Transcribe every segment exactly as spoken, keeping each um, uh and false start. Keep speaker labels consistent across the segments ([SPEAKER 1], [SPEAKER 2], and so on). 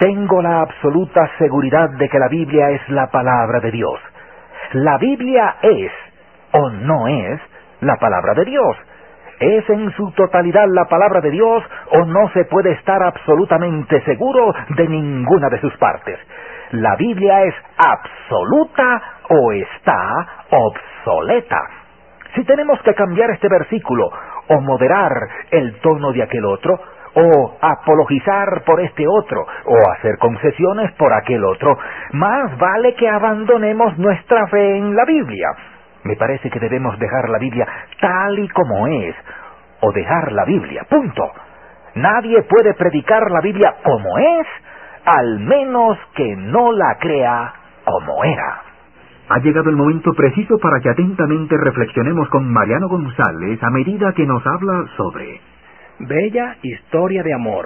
[SPEAKER 1] Tengo la absoluta seguridad de que la Biblia es la palabra de Dios. La Biblia es, o no es, la palabra de Dios. ¿Es en su totalidad la palabra de Dios o no se puede estar absolutamente seguro de ninguna de sus partes? La Biblia es absoluta o está obsoleta. Si tenemos que cambiar este versículo o moderar el tono de aquel otro, o apologizar por este otro, o hacer concesiones por aquel otro, más vale que abandonemos nuestra fe en la Biblia. Me parece que debemos dejar la Biblia tal y como es, o dejar la Biblia, punto. Nadie puede predicar la Biblia como es, al menos que no la crea como era.
[SPEAKER 2] Ha llegado el momento preciso para que atentamente reflexionemos con Mariano González a medida que nos habla sobre
[SPEAKER 3] Bella historia de amor.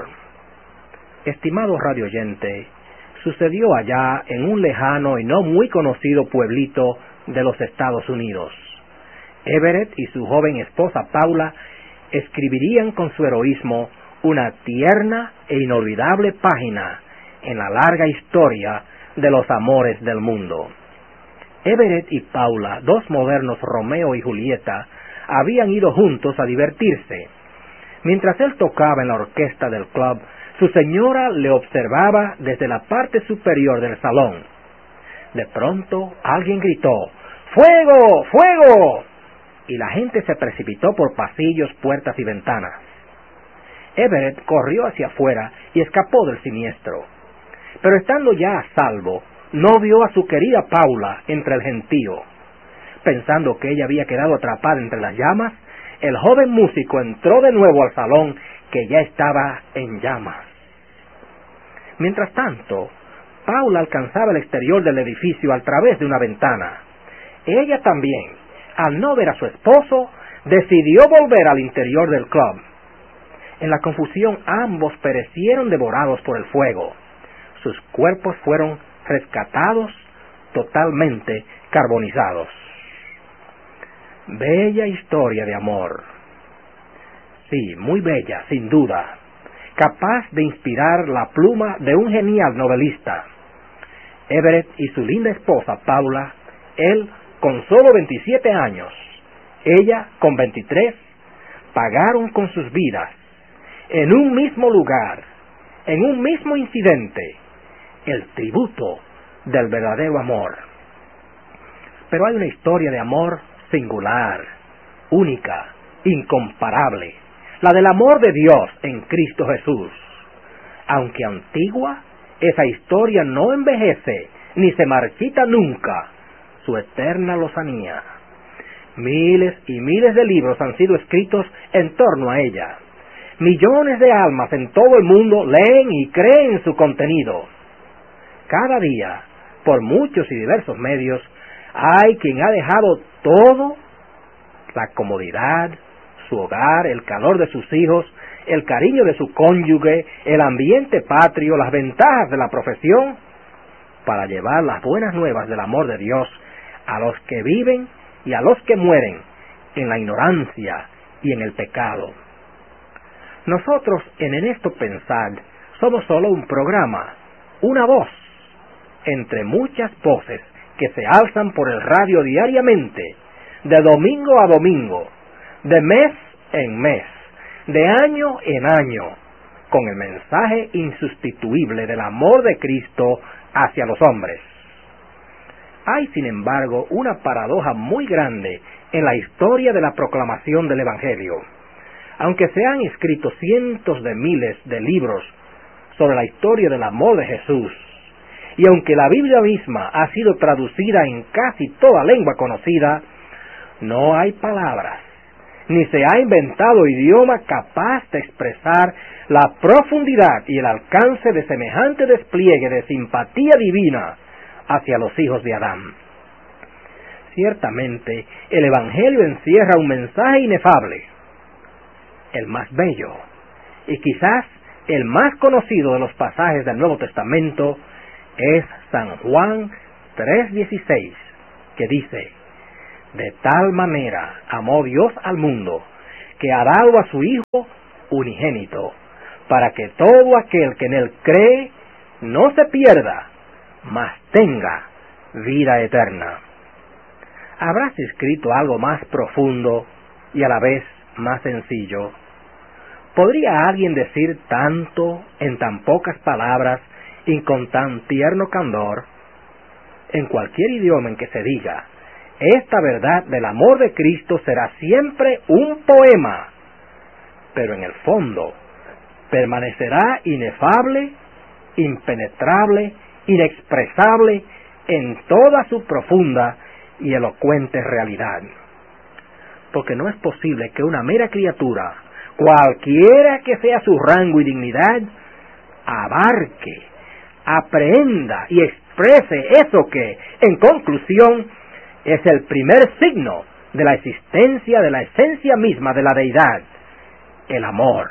[SPEAKER 3] Estimado radioyente, sucedió allá en un lejano y no muy conocido pueblito de los Estados Unidos. Everett y su joven esposa Paula escribirían con su heroísmo una tierna e inolvidable página en la larga historia de los amores del mundo. Everett y Paula, dos modernos Romeo y Julieta, habían ido juntos a divertirse. Mientras él tocaba en la orquesta del club, su señora le observaba desde la parte superior del salón. De pronto, alguien gritó, ¡Fuego! ¡Fuego! Y la gente se precipitó por pasillos, puertas y ventanas. Everett corrió hacia afuera y escapó del siniestro. Pero estando ya a salvo, no vio a su querida Paula entre el gentío. Pensando que ella había quedado atrapada entre las llamas, el joven músico entró de nuevo al salón, que ya estaba en llamas. Mientras tanto, Paula alcanzaba el exterior del edificio a través de una ventana. Ella también, al no ver a su esposo, decidió volver al interior del club. En la confusión ambos perecieron devorados por el fuego. Sus cuerpos fueron rescatados, totalmente carbonizados. Bella historia de amor. Sí, muy bella, sin duda. Capaz de inspirar la pluma de un genial novelista. Everett y su linda esposa Paula, él con solo veintisiete años, ella con veintitrés, pagaron con sus vidas, en un mismo lugar, en un mismo incidente, el tributo del verdadero amor. Pero hay una historia de amor singular, única, incomparable, la del amor de Dios en Cristo Jesús. Aunque antigua, esa historia no envejece ni se marchita nunca su eterna lozanía. Miles y miles de libros han sido escritos en torno a ella. Millones de almas en todo el mundo leen y creen su contenido. Cada día, por muchos y diversos medios, hay quien ha dejado todo, la comodidad, su hogar, el calor de sus hijos, el cariño de su cónyuge, el ambiente patrio, las ventajas de la profesión, para llevar las buenas nuevas del amor de Dios a los que viven y a los que mueren en la ignorancia y en el pecado. Nosotros en En Esto Pensar somos solo un programa, una voz, entre muchas voces que se alzan por el radio diariamente, de domingo a domingo, de mes en mes, de año en año, con el mensaje insustituible del amor de Cristo hacia los hombres. Hay, sin embargo, una paradoja muy grande en la historia de la proclamación del Evangelio. Aunque se han escrito cientos de miles de libros sobre la historia del amor de Jesús, y aunque la Biblia misma ha sido traducida en casi toda lengua conocida, no hay palabras, ni se ha inventado idioma capaz de expresar la profundidad y el alcance de semejante despliegue de simpatía divina hacia los hijos de Adán. Ciertamente, el Evangelio encierra un mensaje inefable, el más bello, y quizás el más conocido de los pasajes del Nuevo Testamento, es San Juan tres dieciséis, que dice: de tal manera amó Dios al mundo, que ha dado a su Hijo unigénito, para que todo aquel que en él cree no se pierda, mas tenga vida eterna. ¿Habrás escrito algo más profundo y a la vez más sencillo? ¿Podría alguien decir tanto en tan pocas palabras y con tan tierno candor? En cualquier idioma en que se diga, esta verdad del amor de Cristo será siempre un poema, pero en el fondo permanecerá inefable, impenetrable, inexpresable en toda su profunda y elocuente realidad. Porque no es posible que una mera criatura, cualquiera que sea su rango y dignidad, abarque, aprehenda y exprese eso que, en conclusión, es el primer signo de la existencia de la esencia misma de la deidad, el amor.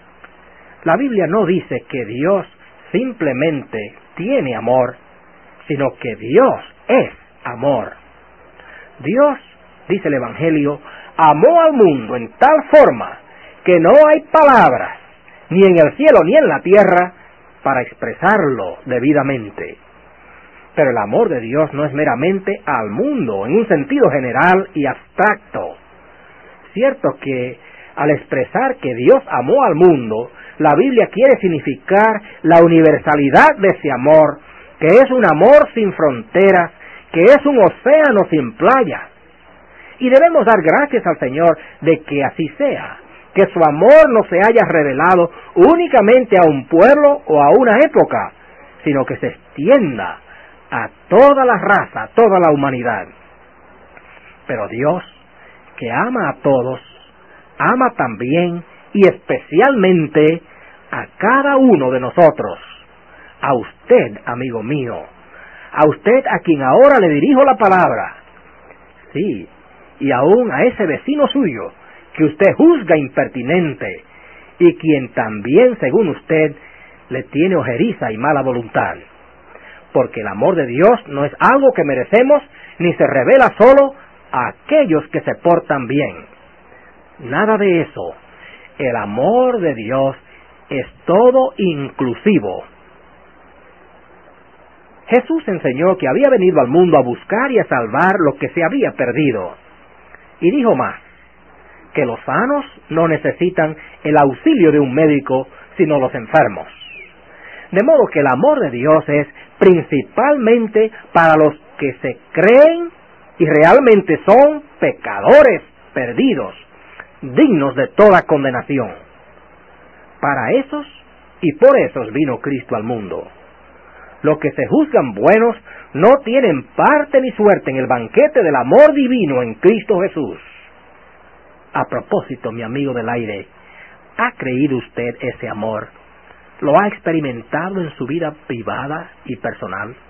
[SPEAKER 3] La Biblia no dice que Dios simplemente tiene amor, sino que Dios es amor. Dios, dice el Evangelio, amó al mundo en tal forma que no hay palabras, ni en el cielo ni en la tierra, para expresarlo debidamente. Pero el amor de Dios no es meramente al mundo, en un sentido general y abstracto. Cierto que al expresar que Dios amó al mundo, la Biblia quiere significar la universalidad de ese amor, que es un amor sin fronteras, que es un océano sin playas. Y debemos dar gracias al Señor de que así sea, que su amor no se haya revelado únicamente a un pueblo o a una época, sino que se extienda a toda la raza, a toda la humanidad. Pero Dios, que ama a todos, ama también y especialmente a cada uno de nosotros, a usted, amigo mío, a usted a quien ahora le dirijo la palabra, sí, y aún a ese vecino suyo que usted juzga impertinente y quien también, según usted, le tiene ojeriza y mala voluntad. Porque el amor de Dios no es algo que merecemos ni se revela solo a aquellos que se portan bien. Nada de eso. El amor de Dios es todo inclusivo. Jesús enseñó que había venido al mundo a buscar y a salvar lo que se había perdido. Y dijo más, que los sanos no necesitan el auxilio de un médico, sino los enfermos. De modo que el amor de Dios es principalmente para los que se creen y realmente son pecadores perdidos, dignos de toda condenación. Para esos y por esos vino Cristo al mundo. Los que se juzgan buenos no tienen parte ni suerte en el banquete del amor divino en Cristo Jesús. A propósito, mi amigo del aire, ¿ha creído usted ese amor? ¿Lo ha experimentado en su vida privada y personal?